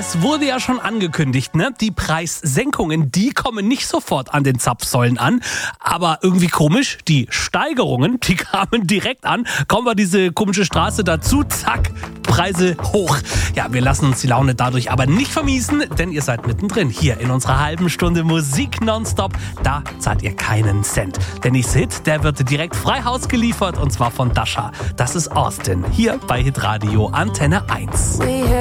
Es wurde ja schon angekündigt, ne? Die Preissenkungen, die kommen nicht sofort an den Zapfsäulen an. Aber irgendwie komisch, die Steigerungen, die kamen direkt an. Kommen wir diese komische Straße dazu, zack, Preise hoch. Ja, wir lassen uns die Laune dadurch aber nicht vermiesen, denn ihr seid mittendrin hier in unserer halben Stunde Musik nonstop. Da zahlt ihr keinen Cent. Der nächste Hit, der wird direkt frei Haus geliefert und zwar von Dasha. Das ist Austin, hier bei Hitradio Antenne 1.